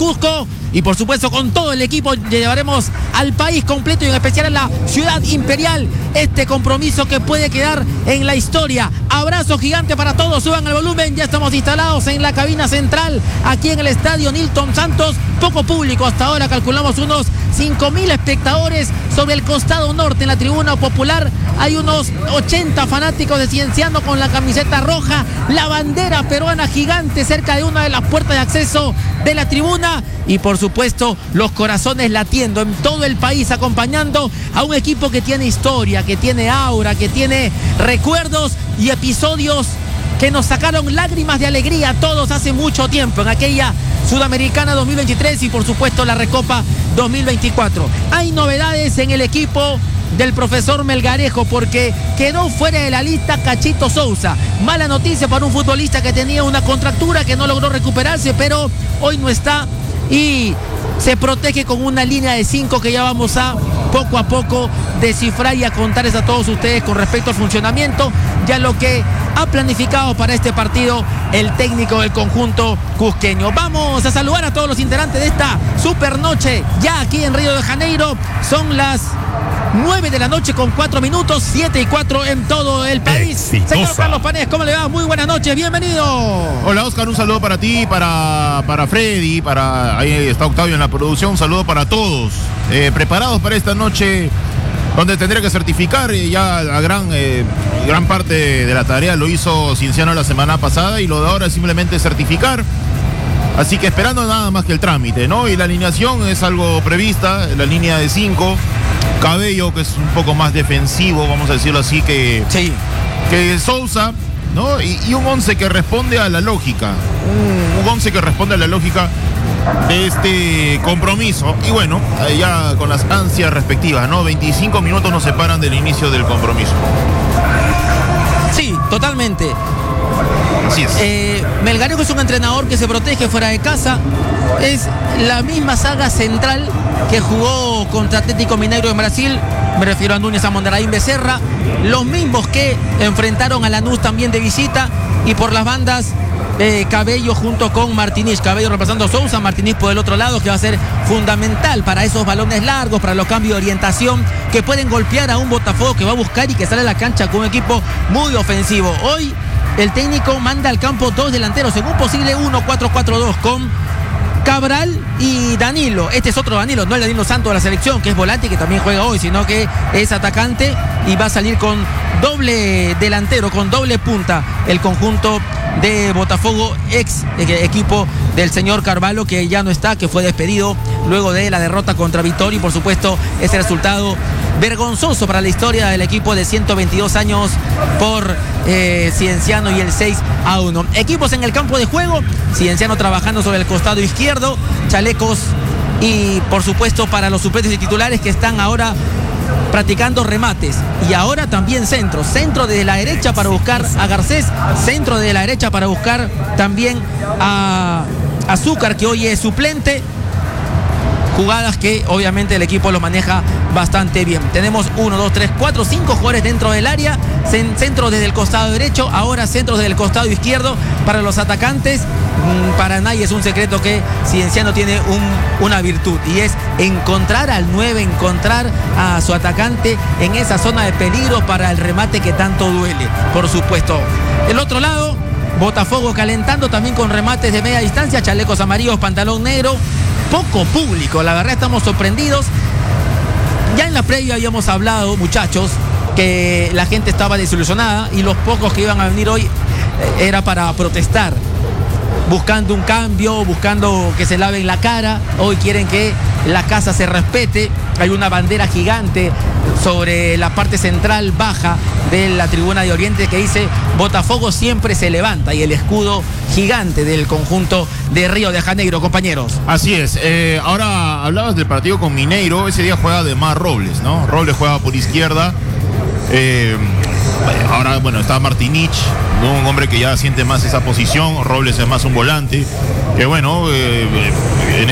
Cusco. Y por supuesto con todo el equipo llevaremos al país completo y en especial a la ciudad imperial este compromiso que puede quedar en la historia. Abrazo gigante para todos, suban el volumen, ya estamos instalados en la cabina central aquí en el estadio Nilton Santos. Poco público hasta ahora, calculamos unos 5.000 espectadores sobre el costado norte en la tribuna popular. Hay unos 80 fanáticos de Cienciano con la camiseta roja, la bandera peruana gigante cerca de una de las puertas de acceso de la tribuna y por supuesto los corazones latiendo en todo el país acompañando a un equipo que tiene historia, que tiene aura, que tiene recuerdos y episodios que nos sacaron lágrimas de alegría a todos hace mucho tiempo en aquella Sudamericana 2023 y por supuesto la Recopa 2024. Hay novedades en el equipo del profesor Melgarejo porque quedó fuera de la lista Cachito Sousa. Mala noticia para un futbolista que tenía una contractura que no logró recuperarse, pero hoy no está y se protege con una línea de 5 que ya vamos a poco descifrar y a contarles a todos ustedes con respecto al funcionamiento, ya lo que ha planificado para este partido el técnico del conjunto cusqueño. Vamos a saludar a todos los integrantes de esta super noche ya aquí en Río de Janeiro. Son las 9 de la noche con 4 minutos, 7:04 en todo el país. Exitosa. Señor Carlos Panés, ¿cómo le va? Muy buenas noches, bienvenido. Hola Oscar, un saludo para ti, para Freddy, ahí está Octavio en la producción, un saludo para todos, preparados para esta noche donde tendré que certificar ya la gran parte de la tarea lo hizo Cienciano la semana pasada y lo de ahora es simplemente certificar. Así que esperando nada más que el trámite, ¿no? Y la alineación es algo prevista, la línea de 5. Cabello, que es un poco más defensivo, vamos a decirlo así, que Sousa, ¿no? Y un 11 que responde a la lógica. Un 11 que responde a la lógica de este compromiso. Y bueno, ya con las ansias respectivas, ¿no? 25 minutos nos separan del inicio del compromiso. Sí, totalmente. Así es. Melgarejo es un entrenador que se protege fuera de casa. Es la misma saga central que jugó contra Atlético Mineiro en Brasil. Me refiero a Núñez, a Mondaraín, Becerra. Los mismos que enfrentaron a Lanús también de visita. Y por las bandas, Cabello junto con Martínez. Cabello reemplazando a Sousa, Martínez por el otro lado, que va a ser fundamental para esos balones largos, para los cambios de orientación que pueden golpear a un Botafogo que va a buscar y que sale a la cancha con un equipo muy ofensivo. Hoy el técnico manda al campo 2 delanteros en un posible 1-4-4-2 con Cabral y Danilo. Este es otro Danilo, no el Danilo Santos de la selección, que es volante y que también juega hoy, sino que es atacante y va a salir con doble delantero, con doble punta el conjunto de Botafogo, ex equipo del señor Carvalho, que ya no está, que fue despedido luego de la derrota contra Vitória y por supuesto ese resultado vergonzoso para la historia del equipo de 122 años por Cienciano y el 6-1. Equipos en el campo de juego, Cienciano trabajando sobre el costado izquierdo, chalecos y por supuesto para los suplentes y titulares que están ahora practicando remates y ahora también centro desde la derecha para buscar a Garcés, centro desde la derecha para buscar también a Azúcar, que hoy es suplente. Jugadas que obviamente el equipo lo maneja bastante bien. Tenemos 1, 2, 3, 4, 5 jugadores dentro del área. Centro desde el costado derecho, ahora centro desde el costado izquierdo para los atacantes. Para nadie es un secreto que Cienciano tiene una virtud y es encontrar al 9, encontrar a su atacante en esa zona de peligro para el remate que tanto duele, por supuesto. El otro lado, Botafogo calentando también con remates de media distancia, chalecos amarillos, pantalón negro. Poco público, la verdad estamos sorprendidos. Ya en la previa habíamos hablado, muchachos, que la gente estaba desilusionada y los pocos que iban a venir hoy era para protestar, buscando un cambio, buscando que se laven la cara. Hoy quieren que la casa se respete. Hay una bandera gigante sobre la parte central baja de la tribuna de Oriente que dice Botafogo siempre se levanta, y el escudo gigante del conjunto de Río de Janeiro, compañeros. Así es. Ahora hablabas del partido con Mineiro. Ese día juega además Robles, ¿no? Robles juega por izquierda. Ahora, bueno, está Martínez, ¿no? Un hombre que ya siente más esa posición. Robles es más un volante. Que bueno, en este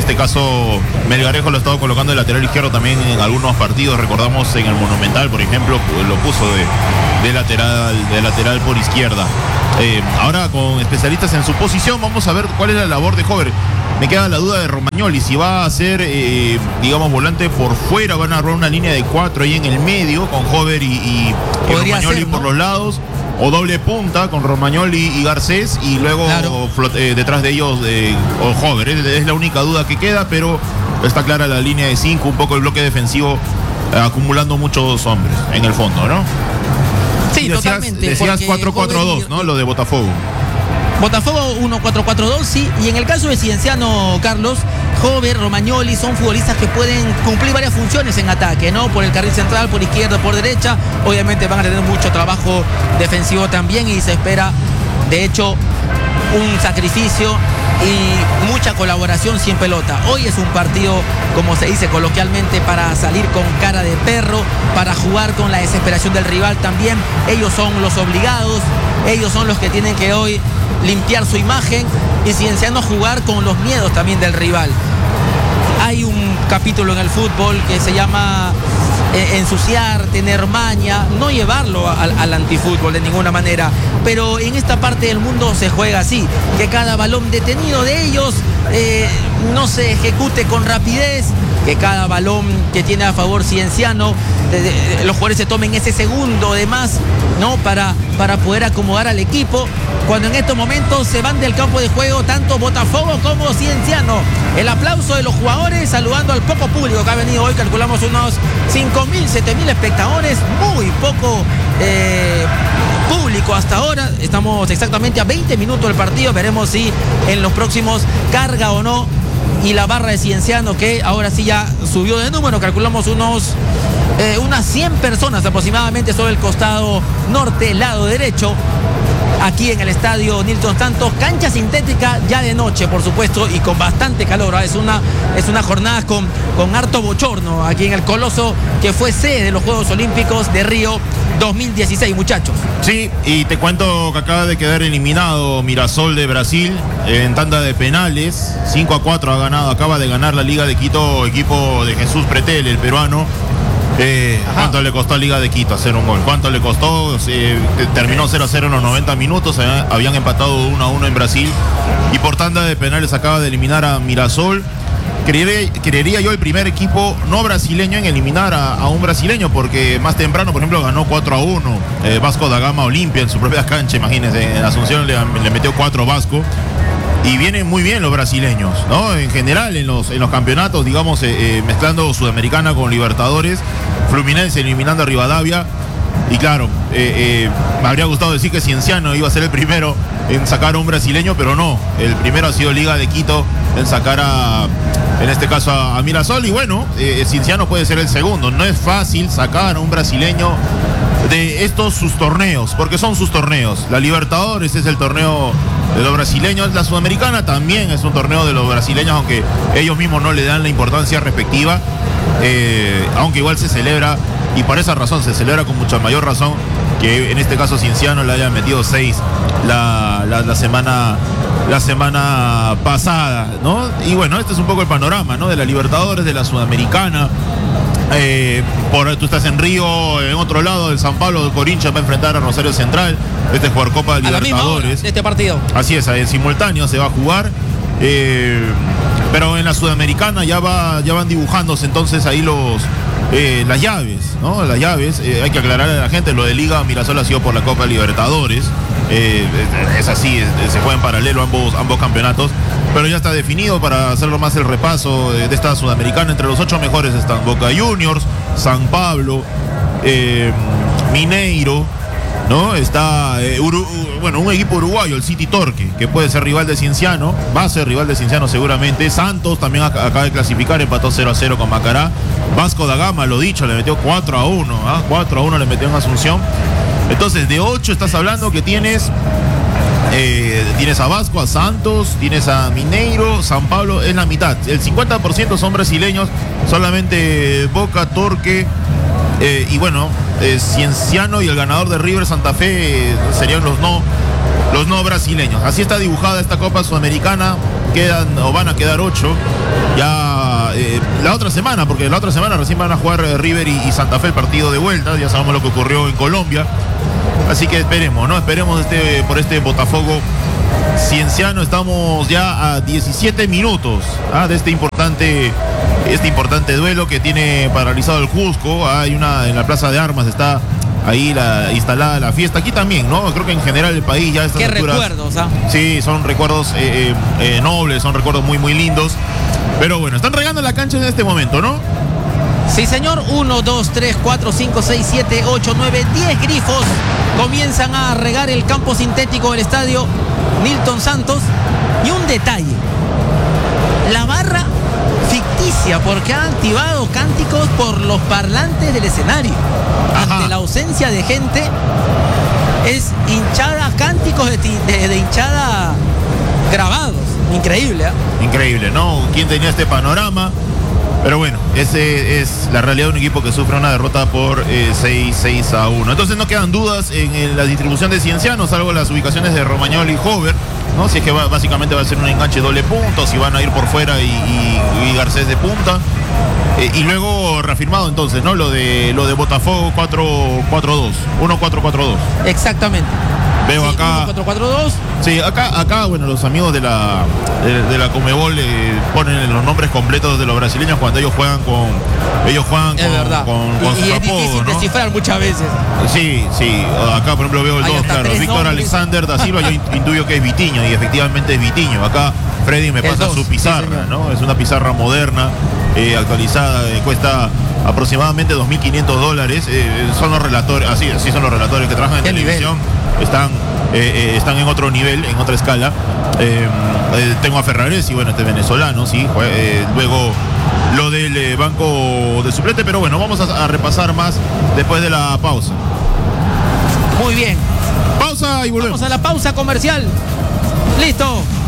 este caso Melgarejo lo ha estado colocando de lateral izquierdo también en algunos partidos. Recordamos en el Monumental, por ejemplo, lo puso de lateral por izquierda. Ahora con especialistas en su posición, vamos a ver cuál es la labor de Hover. Me queda la duda de Romagnoli, si va a ser, digamos, volante por fuera, van a armar una línea de 4 ahí en el medio, con Hover y Romagnoli, ¿no?, por los lados, o doble punta con Romagnoli y Garcés, y luego detrás de ellos o Hover. Es la única duda que queda, pero está clara la línea de 5, un poco el bloque defensivo acumulando muchos hombres en el fondo, ¿no? Sí, totalmente. Decías 4-4-2, ¿no? Lo de Botafogo. Botafogo 1-4-4-2, sí, y en el caso de Cienciano, Carlos, Hover, Romagnoli son futbolistas que pueden cumplir varias funciones en ataque, ¿no? Por el carril central, por izquierda, por derecha. Obviamente van a tener mucho trabajo defensivo también y se espera, de hecho, un sacrificio y mucha colaboración sin pelota. Hoy es un partido, como se dice coloquialmente, para salir con cara de perro, para jugar con la desesperación del rival también. Ellos son los obligados, ellos son los que tienen que hoy limpiar su imagen y Cienciano jugar con los miedos también del rival. Hay un capítulo en el fútbol que se llama ensuciar, tener maña, no llevarlo al antifútbol de ninguna manera, pero en esta parte del mundo se juega así, que cada balón detenido de ellos no se ejecute con rapidez, que cada balón que tiene a favor Cienciano, los jugadores se tomen ese segundo de más, ¿no? Para poder acomodar al equipo, cuando en estos momentos se van del campo de juego tanto Botafogo como Cienciano. El aplauso de los jugadores saludando al poco público que ha venido hoy, calculamos unos 5.000, 7.000 espectadores, muy poco público hasta ahora. Estamos exactamente a 20 minutos del partido, veremos si en los próximos carga o no. Y la barra de Cienciano, que ahora sí ya subió de número, calculamos unas 100 personas aproximadamente sobre el costado norte, lado derecho, aquí en el estadio Nilton Santos, cancha sintética ya de noche, por supuesto, y con bastante calor. Es una jornada con harto bochorno aquí en el Coloso, que fue sede de los Juegos Olímpicos de Río 2016, muchachos. Sí, y te cuento que acaba de quedar eliminado Mirasol de Brasil en tanda de penales. 5-4 acaba de ganar la Liga de Quito, equipo de Jesús Pretel, el peruano. ¿Cuánto le costó a Liga de Quito hacer un gol? ¿Cuánto le costó? Terminó 0-0 en los 90 minutos, habían empatado 1-1 en Brasil, y por tanda de penales acaba de eliminar a Mirasol. Creería yo el primer equipo no brasileño en eliminar a un brasileño, porque más temprano, por ejemplo, ganó 4-1 Vasco da Gama Olimpia en su propia cancha, imagínense, en Asunción le metió 4 Vasco. Y vienen muy bien los brasileños, ¿no? En general, en los campeonatos, digamos, mezclando Sudamericana con Libertadores, Fluminense eliminando a Rivadavia. Y claro, me habría gustado decir que Cienciano iba a ser el primero en sacar a un brasileño, pero no. El primero ha sido Liga de Quito en sacar en este caso a Mirasol. Y bueno, Cienciano puede ser el segundo. No es fácil sacar a un brasileño de sus torneos, porque son sus torneos. La Libertadores es el torneo de los brasileños, la Sudamericana también es un torneo de los brasileños, aunque ellos mismos no le dan la importancia respectiva, aunque igual se celebra, y por esa razón se celebra con mucha mayor razón que en este caso Cienciano le haya metido 6 la semana pasada, ¿no? Y bueno, este es un poco el panorama, ¿no? De la Libertadores, de la Sudamericana. Tú estás en Río, en otro lado del San Pablo, de Corinthians va a enfrentar a Rosario Central. Este es por Copa Libertadores. A la misma hora de este partido. Así es, en simultáneo se va a jugar. Pero en la Sudamericana ya van dibujándose entonces ahí las llaves, ¿no? Las llaves, hay que aclarar a la gente, lo de Liga Mirasol ha sido por la Copa Libertadores. Es así, se juegan en paralelo ambos campeonatos, pero ya está definido. Para hacerlo más el repaso de esta Sudamericana, entre los 8 mejores están Boca Juniors, San Pablo, Mineiro, ¿no? Está un equipo uruguayo, el City Torque, que puede ser rival de Cienciano, va a ser rival de Cienciano seguramente. Santos también acaba de clasificar, empató 0-0 con Macará. Vasco da Gama, lo dicho, le metió 4-1, 4-1 le metió en Asunción. Entonces, de 8 estás hablando que tienes a Vasco, a Santos, tienes a Mineiro, San Pablo, es la mitad. El 50% son brasileños, solamente Boca, Torque, y bueno, Cienciano y el ganador de River Santa Fe serían los no brasileños. Así está dibujada esta Copa Sudamericana. quedan o van a quedar 8. Ya la otra semana, porque la otra semana recién van a jugar River y Santa Fe el partido de vuelta. Ya sabemos lo que ocurrió en Colombia. Así que esperemos, ¿no? Esperemos por este Botafogo Cienciano. Estamos ya a 17 minutos de este importante duelo que tiene paralizado el Cusco. Hay en la Plaza de Armas está ahí instalada la fiesta. Aquí también, ¿no? Creo que en general el país ya estas alturas. Qué recuerdos, Sí, son recuerdos nobles, son recuerdos muy, muy lindos. Pero bueno, están regando la cancha en este momento, ¿no? Sí, señor. 1, 2, 3, 4, 5, 6, 7, 8, 9, 10 grifos comienzan a regar el campo sintético del estadio Nilton Santos. Y un detalle, la barra ficticia, porque ha activado cánticos por los parlantes del escenario. Ante la ausencia de gente, es hinchada, cánticos de hinchada grabados. Increíble, ¿eh? Increíble, ¿no? ¿Quién tenía este panorama? Pero bueno, ese es la realidad de un equipo que sufre una derrota por 6-1. Entonces no quedan dudas en la distribución de Cienciano, salvo las ubicaciones de Romagnol y Hover, ¿no? Si es que básicamente va a ser un enganche doble punto, si van a ir por fuera y Garcés de punta. Y luego reafirmado entonces, ¿no? Lo de Botafogo 4-4-2. 1-4-4-2. Exactamente. Veo sí, acá 4-4-2. Sí, acá, bueno, los amigos de la Conmebol ponen los nombres completos de los brasileños cuando ellos juegan con es verdad. con y sus es difícil, ¿no?, descifrar muchas veces. Sí, acá por ejemplo veo el 2, claro, Víctor nombres. Alexander da Silva, yo intuyo que es Vitinho, y efectivamente es Vitinho. Acá Freddy me pasa su pizarra, sí, ¿no? Es una pizarra moderna, actualizada, cuesta aproximadamente $2.500. Son los relatores, así son los relatores que trabajan en televisión. Están en otro nivel, en otra escala. Tengo a Ferraresi, bueno, este venezolano, sí. Luego lo del banco de suplente, pero bueno, vamos a repasar más después de la pausa. Muy bien. Pausa y volvemos. Vamos a la pausa comercial. Listo.